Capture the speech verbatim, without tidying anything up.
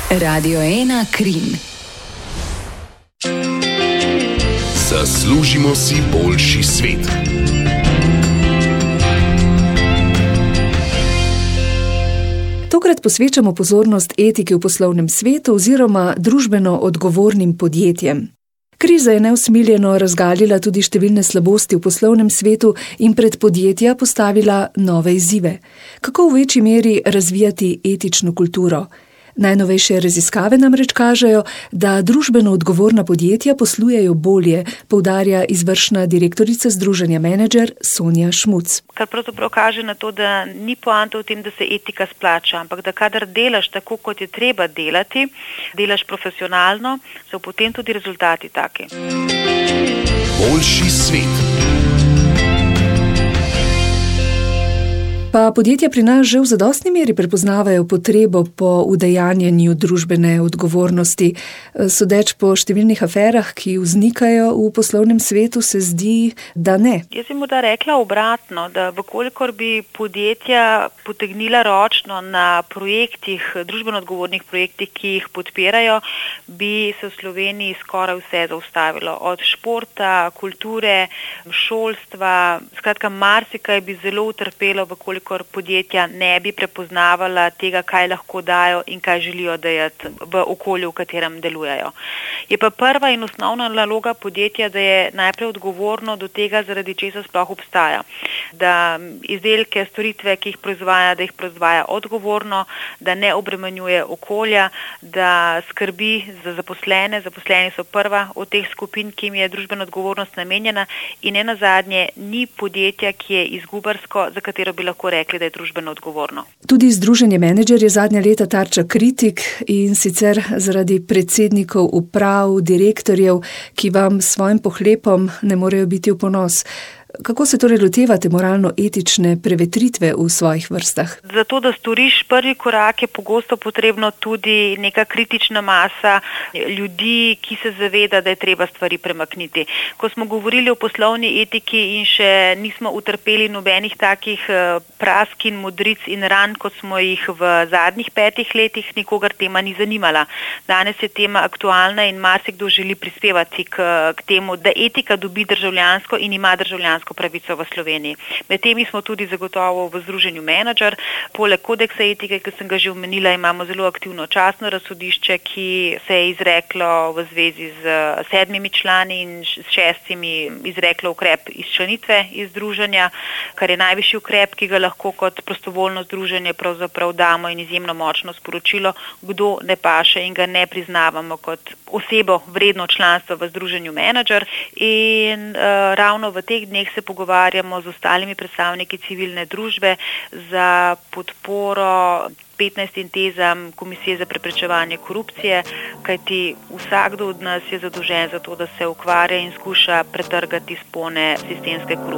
Radio ena Krim. Zaslužimo si boljši svet. Tokrat posvečamo pozornost etiki v poslovnem svetu oziroma družbeno odgovornim podjetjem. Kriza je neusmiljeno razgalila tudi številne slabosti v poslovnem svetu in pred podjetja postavila nove izzive. Kako v večji meri razvijati etično kulturo? Najnovejše raziskave namreč kažejo, da družbeno odgovorna podjetja poslujejo bolje, poudarja izvršna direktorica Združenja Menedžer Sonja Šmuc. Kar pravzaprav kaže na to, da ni poanta v tem, da se etika splača, ampak da kadar delaš tako, kot je treba delati, delaš profesionalno, so potem tudi rezultati taki. Boljši svet. Pa podjetja pri nas že v zadostni meri prepoznavajo potrebo po udejanjanju družbene odgovornosti. Sodeč po številnih aferah, ki vznikajo v poslovnem svetu, se zdi, da ne. Jaz bi morda rekla obratno, da vkolikor bi podjetja potegnila ročno na projektih, družbeno odgovornih projektih, ki jih podpirajo, bi se v Sloveniji skoraj vse zaustavilo. Od športa, kulture, šolstva, skratka marsikaj bi zelo utrpelo, vkolikor kolikor podjetja ne bi prepoznavala tega, kaj lahko dajo in kaj želijo dajati v okolju, v katerem delujejo. Je pa prva in osnovna naloga podjetja, da je najprej odgovorno do tega, zaradi česa sploh obstaja. Da izdelke, storitve, ki jih proizvaja, da jih proizvaja odgovorno, da ne obremenjuje okolja, da skrbi za zaposlene. Zaposleni so prva od teh skupin, ki jim je družbena odgovornost namenjena, in ne nazadnje ni podjetja, ki je izgubarsko, za katero bi lahko rekli, da je družbeno odgovorno. Tudi Združenje Menedžer je zadnja leta tarča kritik, in sicer zaradi predsednikov uprav, direktorjev, ki vam s svojim pohlepom ne morejo biti v ponos. Kako se torej lotevate moralno-etične prevetritve v svojih vrstah? Zato, da storiš prvi korak, je pogosto potrebno tudi neka kritična masa ljudi, ki se zaveda, da je treba stvari premakniti. Ko smo govorili o poslovni etiki in še nismo utrpeli nobenih takih prask in modric in ran, kot smo jih v zadnjih petih letih, nikogar tema ni zanimala. Danes je tema aktualna in marsikdo želi prispevati k, k temu, da etika dobi državljansko in ima državljansko pravico v Sloveniji. Med temi smo tudi zagotovo v Združenju Menedžer. Poleg kodeksa etike, ki sem ga že omenila, imamo zelo aktivno častno razsodišče, ki se je izreklo v zvezi z sedmimi člani in šestimi izreklo ukrep izčlanitve iz združenja, kar je najvišji ukrep, ki ga lahko kot prostovoljno združenje pravzaprav damo, in izjemno močno sporočilo, kdo ne paše in ga ne priznavamo kot osebo vredno članstva v Združenju Menedžer. In uh, ravno v teh dneh se pogovarjamo z ostalimi predstavniki civilne družbe za podporo petnajstim tezam Komisije za preprečevanje korupcije, kajti vsakdo od nas je zadolžen za to, da se ukvarja in skuša pretrgati spone sistemske korupcije.